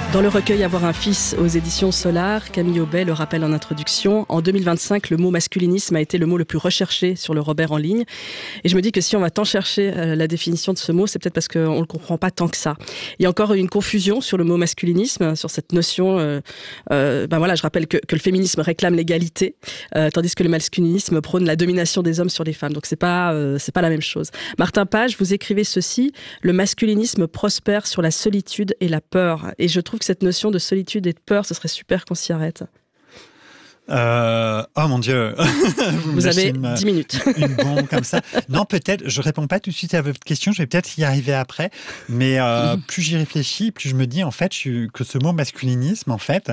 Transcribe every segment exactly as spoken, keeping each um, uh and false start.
Dans le recueil Avoir un fils aux éditions Solar, Camille Aubet le rappelle en introduction, en deux mille vingt-cinq, le mot masculinisme a été le mot le plus recherché sur le Robert en ligne. Et je me dis que si on va tant chercher la définition de ce mot, c'est peut-être parce qu'on ne le comprend pas tant que ça. Il y a encore une confusion sur le mot masculinisme, sur cette notion. Euh, euh, ben voilà, je rappelle que, que le féminisme réclame l'égalité, euh, tandis que le masculinisme prône la domination des hommes sur les femmes. Donc c'est pas, euh, c'est pas la même chose. Martin Page, vous écrivez ceci: le masculinisme prospère sur la solitude et la peur. Et je trouve que cette notion de solitude et de peur, ce serait super qu'on s'y arrête. Euh, oh mon Dieu. Vous, Vous avez une, dix minutes. Une bombe comme ça. Non, peut-être, je réponds pas tout de suite à votre question, je vais peut-être y arriver après. Mais euh, mmh. plus j'y réfléchis, plus je me dis en fait que ce mot masculinisme, en fait,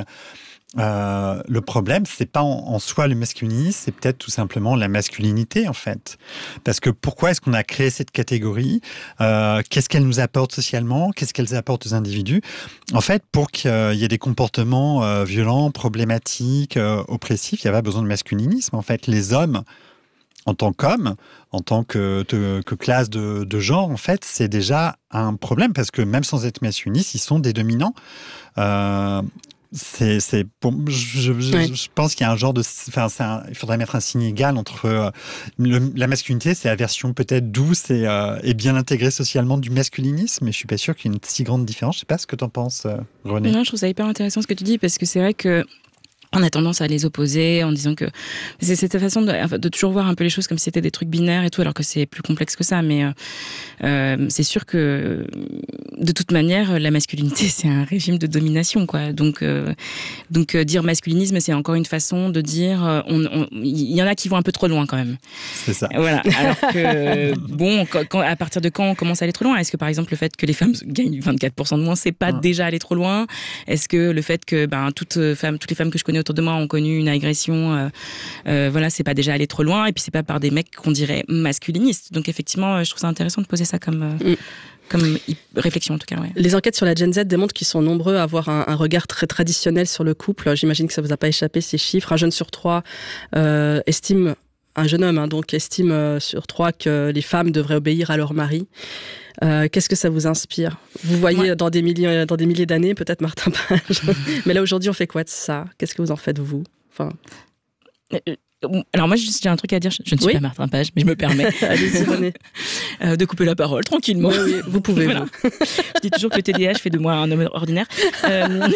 Euh, le problème, c'est pas en, en soi le masculinisme, c'est peut-être tout simplement la masculinité, en fait. Parce que pourquoi est-ce qu'on a créé cette catégorie ? euh, Qu'est-ce qu'elle nous apporte socialement ? Qu'est-ce qu'elle apporte aux individus ? En fait, pour qu'il y ait des comportements euh, violents, problématiques, euh, oppressifs, il n'y a pas besoin de masculinisme. En fait, les hommes, en tant qu'hommes, en tant que, que, que classe de, de genre, en fait, c'est déjà un problème, parce que même sans être masculinistes, ils sont des dominants. Euh, C'est, c'est pour, je, je, oui. je pense qu'il y a un genre de, enfin, c'est un, il faudrait mettre un signe égal entre euh, le, la masculinité, c'est la version peut-être douce et, euh, et bien intégrée socialement du masculinisme, mais je suis pas sûr qu'il y ait une si grande différence. Je sais pas ce que t'en penses, euh, René. Non, je trouve ça hyper intéressant ce que tu dis, parce que c'est vrai que on a tendance à les opposer en disant que c'est cette façon de, de toujours voir un peu les choses comme si c'était des trucs binaires et tout, alors que c'est plus complexe que ça. Mais euh, euh, c'est sûr que de toute manière, la masculinité, c'est un régime de domination, quoi. Donc, euh, donc euh, dire masculinisme, c'est encore une façon de dire. Il on, on, y en a qui vont un peu trop loin, quand même. C'est ça. Voilà. Alors que bon, quand, à partir de quand on commence à aller trop loin ? Est-ce que par exemple le fait que les femmes gagnent vingt-quatre pour cent de moins, c'est pas ah. déjà aller trop loin ? Est-ce que le fait que ben toutes femmes, toutes les femmes que je connais autour de moi ont connu une agression, euh, euh, voilà, c'est pas déjà aller trop loin, et puis c'est pas par des mecs qu'on dirait masculinistes. Donc effectivement, je trouve ça intéressant de poser ça comme euh, mm. comme réflexion en tout cas. Ouais. Les enquêtes sur la Gen Z démontrent qu'ils sont nombreux à avoir un, un regard très traditionnel sur le couple. J'imagine que ça vous a pas échappé, ces chiffres. Un jeune sur trois euh, estime, un jeune homme hein, donc estime euh, sur trois que les femmes devraient obéir à leur mari. Euh, qu'est-ce que ça vous inspire ? Vous voyez ouais. dans des milliers, dans des milliers d'années, peut-être Martin Page. Mais là, aujourd'hui, on fait quoi de ça ? Qu'est-ce que vous en faites, vous ? Enfin... Alors moi, j'ai un truc à dire. Je ne suis oui. pas Martin Page, mais je me permets Allez-y, René. Euh, de couper la parole tranquillement. Oui, oui, vous pouvez. Voilà. Vous. Je dis toujours que le T D A H fait de moi un homme ordinaire. Euh,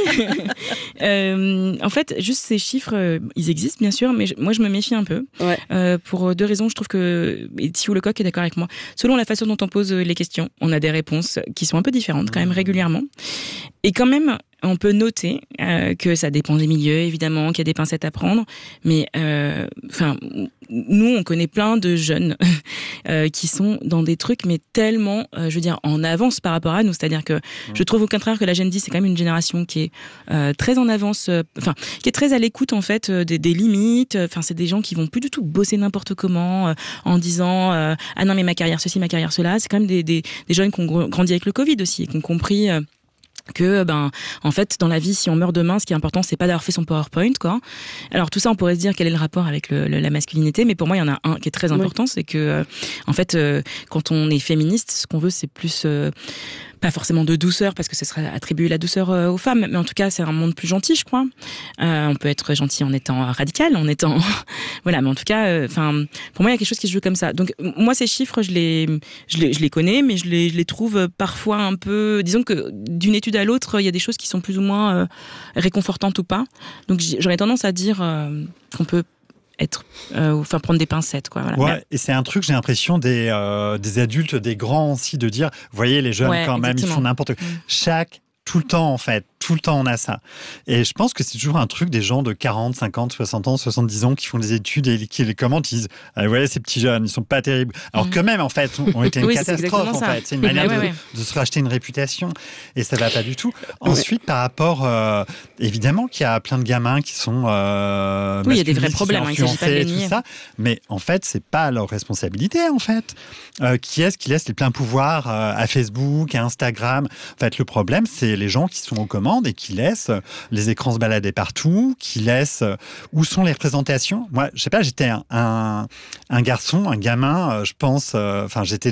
euh, en fait, juste ces chiffres, euh, ils existent bien sûr, mais je, moi je me méfie un peu. Ouais. Euh, pour deux raisons. Je trouve que et Thiou Lecoq est d'accord avec moi. Selon la façon dont on pose les questions, on a des réponses qui sont un peu différentes quand même régulièrement. Et quand même, on peut noter euh, que ça dépend des milieux, évidemment, qu'il y a des pincettes à prendre. Mais, enfin, euh, nous, on connaît plein de jeunes euh, qui sont dans des trucs, mais tellement, euh, je veux dire, en avance par rapport à nous. C'est-à-dire que mmh. je trouve au contraire que la Gen Z, c'est quand même une génération qui est euh, très en avance, enfin, euh, qui est très à l'écoute en fait euh, des, des limites. Enfin, c'est des gens qui vont plus du tout bosser n'importe comment euh, en disant euh, ah non mais ma carrière ceci, ma carrière cela. C'est quand même des, des, des jeunes qui ont grandi avec le Covid aussi et qui ont compris. Euh, que ben en fait dans la vie si on meurt demain ce qui est important c'est pas d'avoir fait son PowerPoint quoi. Alors tout ça on pourrait se dire quel est le rapport avec le, le, la masculinité, mais pour moi il y en a un qui est très important, oui. c'est que euh, en fait euh, quand on est féministe ce qu'on veut c'est plus euh, pas forcément de douceur parce que ce serait attribuer la douceur euh, aux femmes, mais en tout cas c'est un monde plus gentil je crois. Euh, on peut être gentil en étant radical, en étant voilà, mais en tout cas enfin euh, pour moi il y a quelque chose qui se joue comme ça. Donc moi ces chiffres je les je les je les connais, mais je les je les trouve parfois un peu, disons que d'une étude à l'autre il y a des choses qui sont plus ou moins euh, réconfortantes ou pas. Donc j'aurais tendance à dire euh, qu'on peut être, euh, enfin prendre des pincettes quoi. Voilà. Ouais, et c'est un truc, j'ai l'impression des euh, des adultes, des grands aussi, de dire, vous voyez les jeunes ouais, quand même, exactement. Ils font n'importe quoi. Mmh. Chaque tout le temps en fait, tout le temps on a ça. Et je pense que c'est toujours un truc des gens de quarante, cinquante, soixante ans, soixante-dix ans qui font des études et qui les commentent, ils disent ah, ouais ces petits jeunes, ils sont pas terribles. Alors mmh. que même en fait, on était une oui, catastrophe en fait. C'est une manière ouais, de, ouais. de se racheter une réputation et ça va pas du tout. Ensuite, ouais. par rapport, euh, évidemment qu'il y a plein de gamins qui sont euh, oui, il y a des vrais problèmes, hein, il s'agit pas de les nier. Tout ça, mais en fait, c'est pas leur responsabilité en fait. Euh, qui est-ce qui laisse les pleins pouvoirs euh, à Facebook, à Instagram ? En fait, le problème, c'est les gens qui sont aux commandes et qui laissent les écrans se balader partout, qui laissent où sont les représentations. Moi, je sais pas, j'étais un, un, un garçon, un gamin, euh, je pense, enfin, euh, j'étais déjà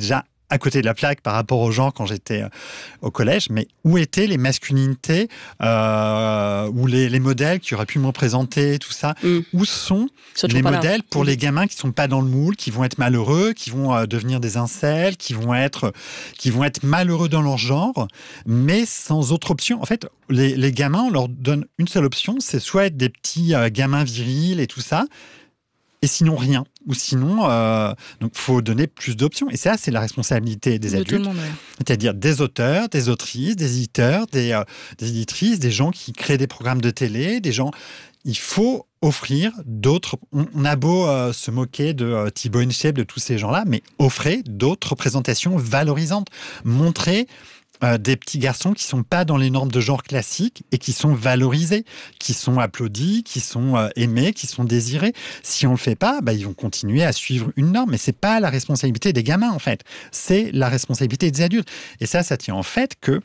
à côté de la plaque par rapport aux gens quand j'étais euh, au collège, mais où étaient les masculinités euh, ou les, les modèles qui auraient pu me représenter, tout ça, mm. où sont les modèles pour mm. les gamins qui sont pas dans le moule, qui vont être malheureux, qui vont euh, devenir des incels, qui vont être qui vont être malheureux dans leur genre, mais sans autre option. En fait, les, les gamins, on leur donne une seule option, c'est soit être des petits euh, gamins virils et tout ça, et sinon rien. Ou sinon, euh, donc faut donner plus d'options. Et ça, c'est la responsabilité des de adultes. Tout le monde, ouais. C'est-à-dire des auteurs, des autrices, des éditeurs, des, euh, des éditrices, des gens qui créent des programmes de télé, des gens... Il faut offrir d'autres... On, on a beau euh, se moquer de euh, Thibaut InShape, de tous ces gens-là, mais offrez d'autres représentations valorisantes. Montrez... Euh, des petits garçons qui sont pas dans les normes de genre classiques et qui sont valorisés, qui sont applaudis, qui sont euh, aimés, qui sont désirés. Si on le fait pas, bah, ils vont continuer à suivre une norme. Mais c'est pas la responsabilité des gamins, en fait. C'est la responsabilité des adultes. Et ça, ça tient en fait que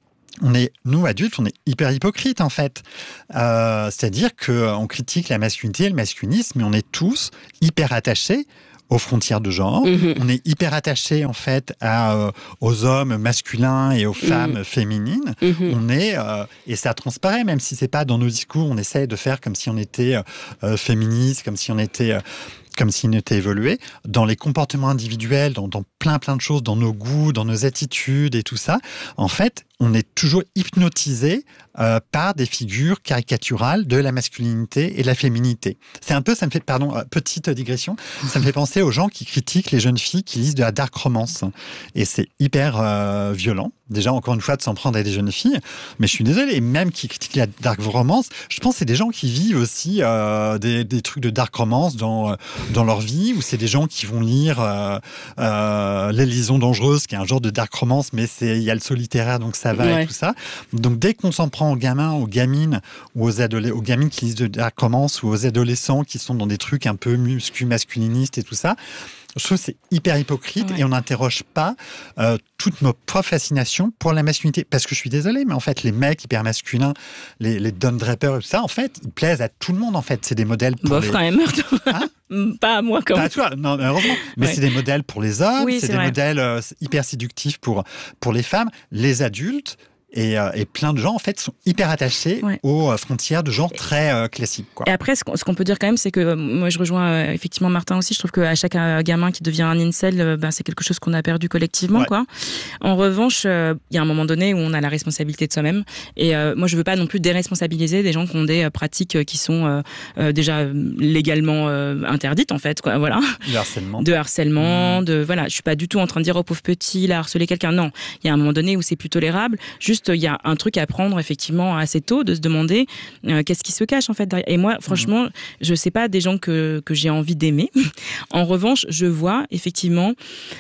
on est, nous, adultes, on est hyper hypocrites, en fait. Euh, c'est-à-dire qu'on critique la masculinité et le masculinisme, mais on est tous hyper attachés aux frontières de genre. Mmh. On est hyper attaché en fait à, euh, aux hommes masculins et aux femmes mmh. féminines. Mmh. On est euh, et ça transparaît, même si c'est pas dans nos discours. On essaie de faire comme si on était euh, féministe, comme si on était euh, comme s'il était évolué, dans les comportements individuels, dans, dans plein plein de choses, dans nos goûts, dans nos attitudes et tout ça. En fait, on est toujours hypnotisé euh, par des figures caricaturales de la masculinité et de la féminité. C'est un peu, ça me fait, pardon, euh, petite digression, ça me fait penser aux gens qui critiquent les jeunes filles qui lisent de la dark romance. Et c'est hyper euh, violent, déjà, encore une fois, de s'en prendre à des jeunes filles. Mais je suis désolé, même qui critiquent la dark romance, je pense que c'est des gens qui vivent aussi euh, des, des trucs de dark romance dans, dans leur vie, ou c'est des gens qui vont lire euh, euh, Les Liaisons dangereuses, qui est un genre de dark romance, mais il y a le solitaire, donc ça va ouais. et tout ça. Donc dès qu'on s'en prend aux gamins, aux gamines, ou aux, adole- aux gamines qui lisent de dark romance, ou aux adolescents qui sont dans des trucs un peu muscu masculinistes et tout ça, je trouve que c'est hyper hypocrite ouais. et on n'interroge pas euh, toute notre propre fascination pour la masculinité. Parce que je suis désolé, mais en fait, les mecs hyper masculins, les, les Don Draper et tout ça, en fait, ils plaisent à tout le monde, en fait. C'est des modèles pour Bof, les... quand même. Hein pas à moi, quand même. Pas à toi, non, heureusement. Mais ouais. c'est des modèles pour les hommes, oui, c'est, c'est des vrai. modèles euh, hyper séductifs pour, pour les femmes. Les adultes, Et, euh, et plein de gens, en fait, sont hyper attachés ouais. aux frontières de genre très euh, classiques. Quoi. Et après, ce qu'on, ce qu'on peut dire quand même, c'est que euh, moi, je rejoins euh, effectivement Martin aussi. Je trouve qu'à chaque euh, gamin qui devient un incel, euh, ben, c'est quelque chose qu'on a perdu collectivement. Ouais. Quoi. En revanche, il euh, y a un moment donné où on a la responsabilité de soi-même. Et euh, moi, je veux pas non plus déresponsabiliser des gens qui ont des euh, pratiques euh, qui sont euh, euh, déjà légalement euh, interdites, en fait. Quoi, voilà. De harcèlement. De harcèlement. Mmh. De, voilà. Je suis pas du tout en train de dire, oh, pauvre petit, il a harcelé quelqu'un. Non. Il y a un moment donné où c'est plus tolérable. Juste, il y a un truc à prendre effectivement assez tôt, de se demander euh, qu'est-ce qui se cache en fait derrière. Et moi, franchement, mmh. je sais pas des gens que que j'ai envie d'aimer. En revanche, je vois effectivement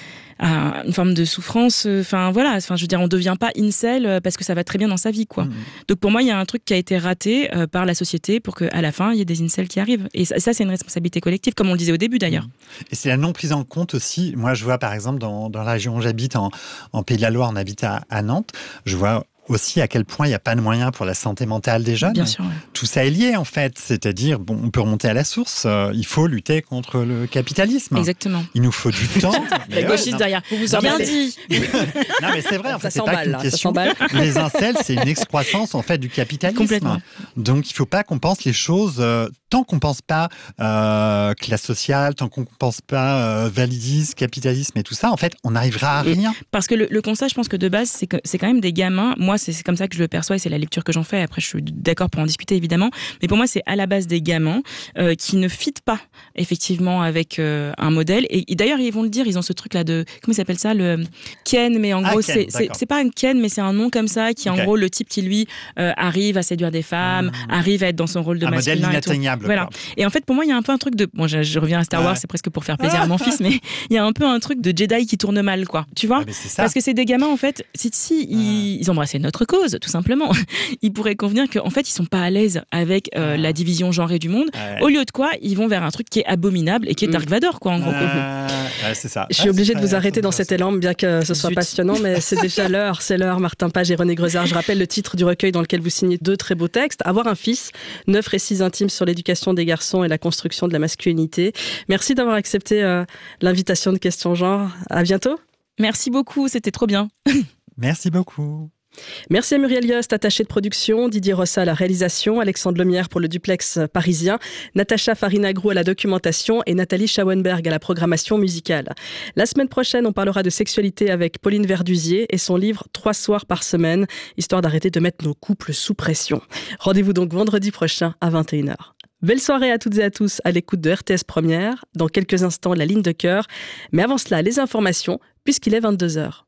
euh, une forme de souffrance. Enfin voilà, enfin je veux dire, on devient pas incel parce que ça va très bien dans sa vie, quoi. Mmh. Donc pour moi, il y a un truc qui a été raté euh, par la société pour que à la fin il y ait des incels qui arrivent. Et ça, ça c'est une responsabilité collective, comme on le disait au début d'ailleurs. Mmh. Et c'est la non prise en compte aussi. Moi, je vois par exemple dans dans la région où j'habite, en en Pays de la Loire, on habite à, à Nantes. Je vois aussi à quel point il n'y a pas de moyens pour la santé mentale des jeunes. Bien sûr, ouais. Tout ça est lié en fait, c'est-à-dire, bon, on peut remonter à la source, euh, il faut lutter contre le capitalisme. Exactement. Il nous faut du temps. La gauchiste ouais, derrière, vous vous en bien dit. Non mais c'est vrai, en fait, ça c'est pas qu'une question. Les incels, c'est une excroissance en fait du capitalisme. Complètement. Donc il ne faut pas qu'on pense les choses, euh, tant qu'on ne pense pas euh, classe sociale, tant qu'on ne pense pas euh, validisme, capitalisme et tout ça, en fait, on n'arrivera à rien. Parce que le, le constat, je pense que de base, c'est que c'est quand même des gamins. Moi, c'est, c'est comme ça que je le perçois et c'est la lecture que j'en fais. Après, je suis d'accord pour en discuter, évidemment. Mais pour moi, c'est à la base des gamins euh, qui ne fitent pas, effectivement, avec euh, un modèle. Et, et d'ailleurs, ils vont le dire, ils ont ce truc-là de... Comment il s'appelle ça? Le Ken, mais en ah, gros, Ken, c'est, c'est, c'est pas un Ken, mais c'est un nom comme ça, qui est okay. en gros le type qui, lui, euh, arrive à séduire des femmes, mmh. arrive à être dans son rôle de un masculin. Un modèle inatteignable. Et voilà. Et en fait, pour moi, il y a un peu un truc de... Bon, je, je reviens à Star Wars, ouais. c'est presque pour faire plaisir à mon fils, mais il y a un peu un truc de Jedi qui tourne mal, quoi. Tu vois? Ah, c'est ça. Parce que c'est des gamins, en fait, si, si ils, ah. ils embrassaient notre cause, tout simplement, ils pourraient convenir qu'en fait, ils sont pas à l'aise avec euh, ah. la division genrée du monde. Ah, ouais. Au lieu de quoi, ils vont vers un truc qui est abominable et qui est Dark Vador, quoi, en gros. Ah. Ouais, c'est ça. Je suis ah, obligée de vous arrêter dans cet élan, bien que ce soit Zut. passionnant, mais c'est déjà l'heure. C'est l'heure, Martin Page et René Grezard. Je rappelle le titre du recueil dans lequel vous signez deux très beaux textes. Avoir un fils, neuf récits intimes sur l'éducation des garçons et la construction de la masculinité. Merci d'avoir accepté euh, l'invitation de Question Genre. À bientôt. Merci beaucoup, c'était trop bien. Merci beaucoup. Merci à Muriel Yost, attachée de production, Didier Rossa à la réalisation, Alexandre Lemierre pour le duplex parisien, Natacha Farinagrou à la documentation et Nathalie Schauenberg à la programmation musicale. La semaine prochaine, on parlera de sexualité avec Pauline Verdusier et son livre « Trois soirs par semaine », histoire d'arrêter de mettre nos couples sous pression. Rendez-vous donc vendredi prochain à vingt et une heures. Belle soirée à toutes et à tous à l'écoute de R T S Première. Dans quelques instants, la ligne de cœur. Mais avant cela, les informations, puisqu'il est vingt-deux heures.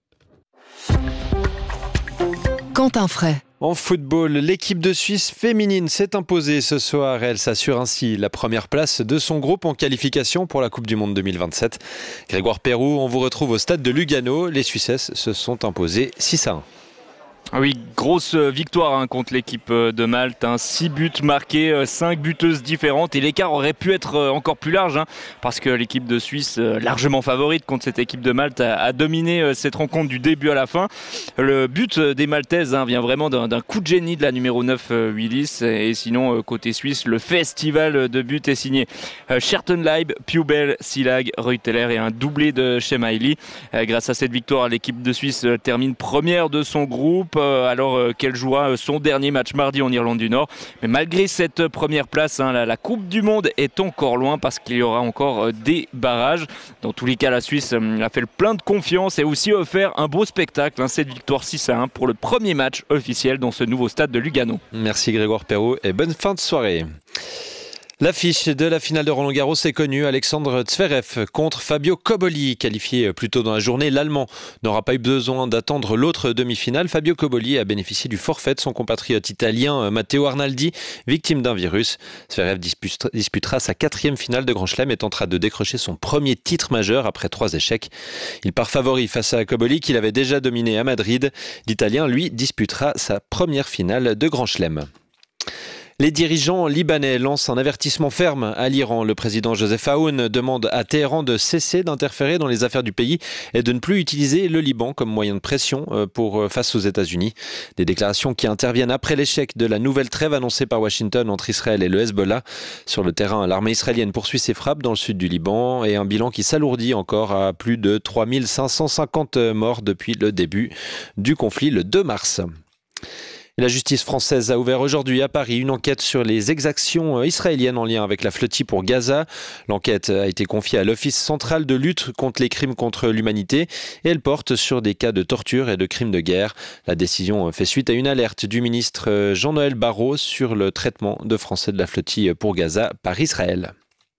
Quentin Fray. En football, l'équipe de Suisse féminine s'est imposée ce soir. Elle s'assure ainsi la première place de son groupe en qualification pour la Coupe du Monde deux mille vingt-sept. Grégoire Perroux, on vous retrouve au stade de Lugano. Les Suissesses se sont imposées six à un. Oui, grosse victoire hein, contre l'équipe de Malte. Hein. Six buts marqués, cinq buteuses différentes. Et l'écart aurait pu être encore plus large hein, parce que l'équipe de Suisse, largement favorite contre cette équipe de Malte, a, a dominé cette rencontre du début à la fin. Le but des Maltaises hein, vient vraiment d'un, d'un coup de génie de la numéro neuf, Willis. Et sinon, côté suisse, le festival de buts est signé Schertenleib, Piubel, Silag, Reuteler et un doublé de Shemaili. Grâce à cette victoire, l'équipe de Suisse termine première de son groupe, alors qu'elle jouera son dernier match mardi en Irlande du Nord. Mais malgré cette première place, hein, la, la Coupe du Monde est encore loin parce qu'il y aura encore des barrages. Dans tous les cas, la Suisse a fait le plein de confiance et aussi offert un beau spectacle. Hein, cette victoire six à un pour le premier match officiel dans ce nouveau stade de Lugano. Merci Grégoire Perrault et bonne fin de soirée. L'affiche de la finale de Roland-Garros est connue. Alexandre Zverev contre Fabio Cobolli. Qualifié plus tôt dans la journée, l'Allemand n'aura pas eu besoin d'attendre l'autre demi-finale. Fabio Cobolli a bénéficié du forfait de son compatriote italien Matteo Arnaldi, victime d'un virus. Zverev disputera sa quatrième finale de Grand Chelem et tentera de décrocher son premier titre majeur après trois échecs. Il part favori face à Cobolli qu'il avait déjà dominé à Madrid. L'Italien, lui, disputera sa première finale de Grand Chelem. Les dirigeants libanais lancent un avertissement ferme à l'Iran. Le président Joseph Aoun demande à Téhéran de cesser d'interférer dans les affaires du pays et de ne plus utiliser le Liban comme moyen de pression pour, face aux États-Unis. Des déclarations qui interviennent après l'échec de la nouvelle trêve annoncée par Washington entre Israël et le Hezbollah. Sur le terrain, l'armée israélienne poursuit ses frappes dans le sud du Liban et un bilan qui s'alourdit encore à plus de trois mille cinq cent cinquante morts depuis le début du conflit le deux mars. La justice française a ouvert aujourd'hui à Paris une enquête sur les exactions israéliennes en lien avec la flottille pour Gaza. L'enquête a été confiée à l'Office central de lutte contre les crimes contre l'humanité et elle porte sur des cas de torture et de crimes de guerre. La décision fait suite à une alerte du ministre Jean-Noël Barrot sur le traitement de Français de la flottille pour Gaza par Israël.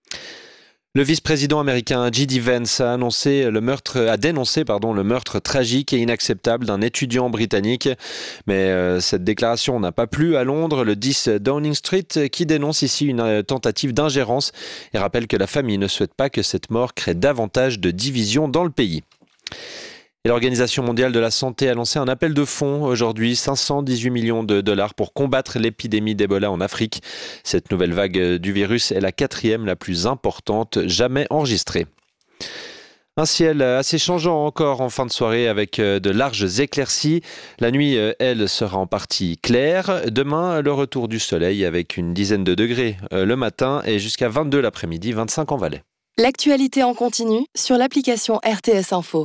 Le vice-président américain J D Vance a, annoncé le meurtre, a dénoncé pardon, le meurtre tragique et inacceptable d'un étudiant britannique. Mais euh, cette déclaration n'a pas plu à Londres, le dix Downing Street, qui dénonce ici une tentative d'ingérence et rappelle que la famille ne souhaite pas que cette mort crée davantage de divisions dans le pays. Et l'Organisation mondiale de la santé a lancé un appel de fonds aujourd'hui, cinq cent dix-huit millions de dollars pour combattre l'épidémie d'Ebola en Afrique. Cette nouvelle vague du virus est la quatrième la plus importante jamais enregistrée. Un ciel assez changeant encore en fin de soirée avec de larges éclaircies. La nuit, elle, sera en partie claire. Demain, le retour du soleil avec une dizaine de degrés le matin et jusqu'à vingt-deux l'après-midi, vingt-cinq en Valais. L'actualité en continu sur l'application R T S Info.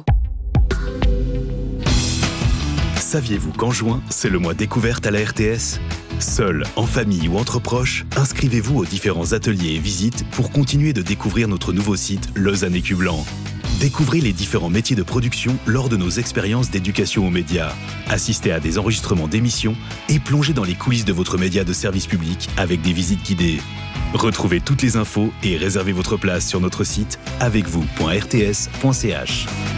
Saviez-vous qu'en juin, c'est le mois découverte à la R T S ? Seul, en famille ou entre proches, inscrivez-vous aux différents ateliers et visites pour continuer de découvrir notre nouveau site Lausanne Écu Blanc. Découvrez les différents métiers de production lors de nos expériences d'éducation aux médias. Assistez à des enregistrements d'émissions et plongez dans les coulisses de votre média de service public avec des visites guidées. Retrouvez toutes les infos et réservez votre place sur notre site avec vous point r t s point c h.